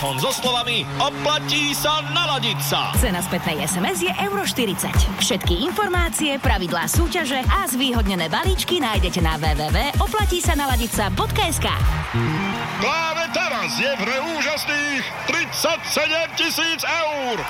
So slovami oplatí sa naladiť sa. Cena spätnej SMS je euro 40. Všetky informácie, pravidlá súťaže a zvýhodnené balíčky nájdete na www.oplatísanaladica.sk. Práve teraz je v hre úžasných 37 000 eur.